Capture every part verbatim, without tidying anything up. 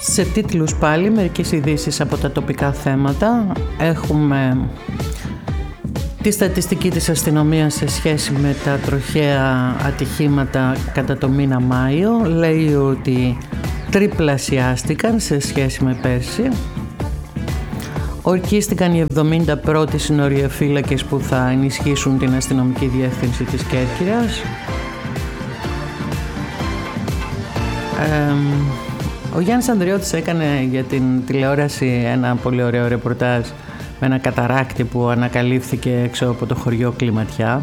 Σε τίτλους πάλι μερικές ειδήσεις από τα τοπικά θέματα. Έχουμε τη στατιστική της αστυνομίας σε σχέση με τα τροχαία ατυχήματα κατά το μήνα Μάιο. Λέει ότι τριπλασιάστηκαν σε σχέση με πέρσι. Ορκίστηκαν οι εβδομήντα πρώτοι συνοριοφύλακες που θα ενισχύσουν την αστυνομική διεύθυνση της Κέρκυρας. Ε, ο Γιάννης Ανδριώτης έκανε για την τηλεόραση ένα πολύ ωραίο ρεπορτάζ με ένα καταράκτη που ανακαλύφθηκε έξω από το χωριό Κλιματιά.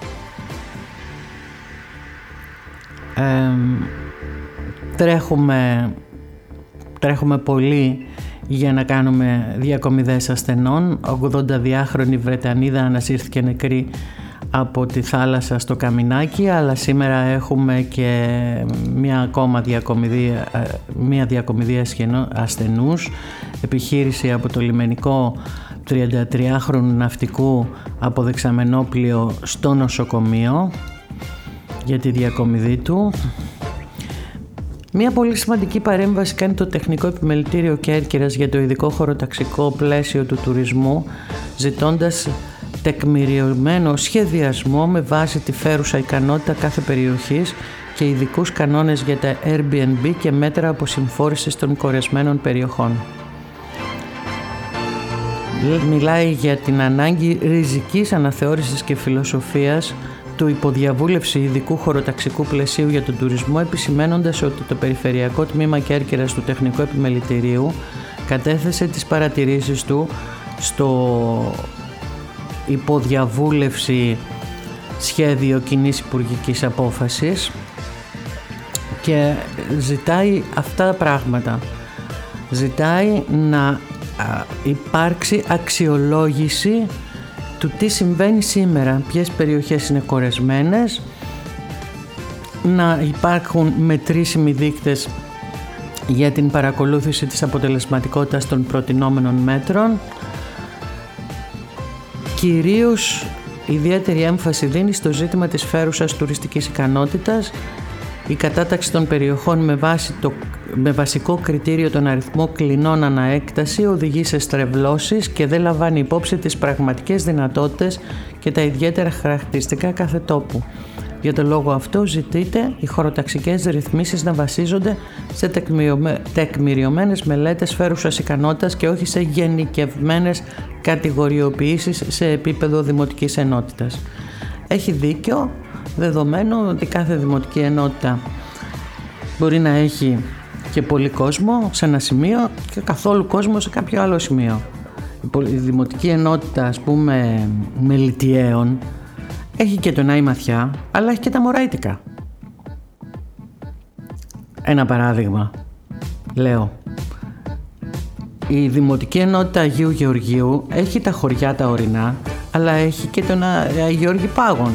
Ε, τρέχουμε, τρέχουμε πολύ για να κάνουμε διακομιδές ασθενών. ογδονταδυάχρονη Βρετανίδα ανασύρθηκε νεκρή από τη θάλασσα στο Καμινάκι, αλλά σήμερα έχουμε και μια ακόμα διακομιδία, μια διακομιδία ασθενούς. Επιχείρηση από το λιμενικό τριαντατριάχρονου ναυτικού από δεξαμενόπλιο στο νοσοκομείο για τη διακομιδή του. Μια πολύ σημαντική παρέμβαση κάνει το Τεχνικό Επιμελητήριο Κέρκυρας για το ειδικό χωροταξικό πλαίσιο του τουρισμού, ζητώντας τεκμηριωμένο σχεδιασμό με βάση τη φέρουσα ικανότητα κάθε περιοχής και ειδικούς κανόνες για τα Airbnb και μέτρα αποσυμφόρησης των κορεσμένων περιοχών. Μιλάει για την ανάγκη ριζικής αναθεώρησης και φιλοσοφίας του υποδιαβούλευση ειδικού χωροταξικού πλαισίου για τον τουρισμό, επισημένοντας ότι το Περιφερειακό Τμήμα Κέρκυρας του Τεχνικού Επιμελητηρίου κατέθεσε τις παρατηρήσεις του στο υποδιαβούλευση σχέδιο κοινής υπουργικής απόφασης και ζητάει αυτά τα πράγματα. Ζητάει να υπάρξει αξιολόγηση του τι συμβαίνει σήμερα, ποιες περιοχές είναι κορεσμένες, να υπάρχουν μετρήσιμοι δείκτες για την παρακολούθηση της αποτελεσματικότητας των προτινόμενων μέτρων. Κυρίως ιδιαίτερη έμφαση δίνει στο ζήτημα της φέρουσας τουριστικής ικανότητας. Η κατάταξη των περιοχών με, βάση το, με βασικό κριτήριο τον αριθμό κλινών ανά έκταση οδηγεί σε στρεβλώσεις και δεν λαμβάνει υπόψη τις πραγματικές δυνατότητες και τα ιδιαίτερα χαρακτηριστικά κάθε τόπου. Για τον λόγο αυτό ζητείται οι χωροταξικές ρυθμίσεις να βασίζονται σε τεκμηριωμένες μελέτες φέρουσας ικανότητας και όχι σε γενικευμένες κατηγοριοποιήσεις σε επίπεδο δημοτικής ενότητας. Έχει δίκιο, δεδομένου ότι κάθε δημοτική ενότητα μπορεί να έχει και πολύ κόσμο σε ένα σημείο και καθόλου κόσμο σε κάποιο άλλο σημείο. Η δημοτική ενότητα, ας πούμε, Μελιτιαίων έχει και τον Άη Μαθιά, αλλά έχει και τα Μωράιτικα. Ένα παράδειγμα, λέω. Η δημοτική ενότητα Αγίου Γεωργίου έχει τα χωριά τα ορεινά, αλλά έχει και τον Αγιώργη Πάγων.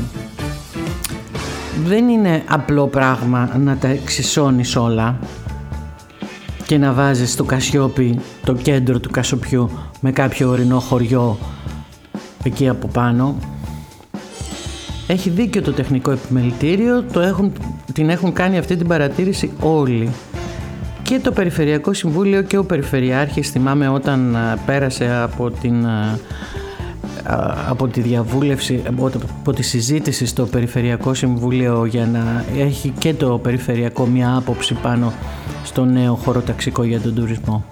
Δεν είναι απλό πράγμα να τα εξισώνεις όλα και να βάζεις στο Κασιόπι το κέντρο του Κασοπιού με κάποιο ορεινό χωριό εκεί από πάνω. Έχει δίκιο το Τεχνικό Επιμελητήριο, το έχουν, την έχουν κάνει αυτή την παρατήρηση όλοι. Και το Περιφερειακό Συμβούλιο και ο Περιφερειάρχης, θυμάμαι όταν πέρασε από την... από τη διαβούλευση, από τη συζήτηση στο Περιφερειακό Συμβούλιο για να έχει και το Περιφερειακό μια άποψη πάνω στο νέο χωροταξικό για τον τουρισμό.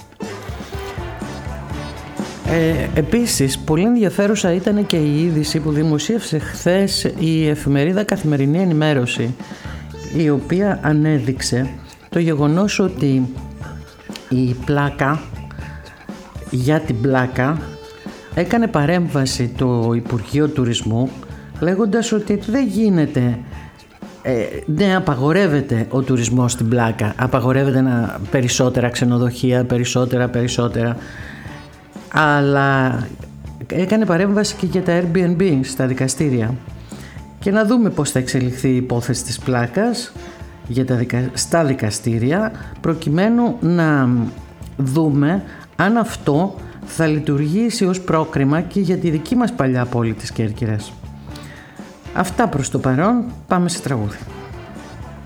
Ε, επίσης, πολύ ενδιαφέρουσα ήταν και η είδηση που δημοσίευσε χθες η εφημερίδα Καθημερινή Ενημέρωση, η οποία ανέδειξε το γεγονός ότι η πλάκα για την πλάκα έκανε παρέμβαση το Υπουργείο Τουρισμού λέγοντας ότι δεν γίνεται, ε, ναι, απαγορεύεται ο τουρισμός στην πλάκα, απαγορεύεται να, περισσότερα ξενοδοχεία, περισσότερα, περισσότερα, αλλά έκανε παρέμβαση και για τα Airbnb στα δικαστήρια. Και να δούμε πώς θα εξελιχθεί η υπόθεση της πλάκας για τα δικα... στα δικαστήρια, προκειμένου να δούμε αν αυτό θα λειτουργήσει ως πρόκριμα και για τη δική μας παλιά πόλη της Κέρκυρας. Αυτά προς το παρόν, πάμε σε τραγούδι.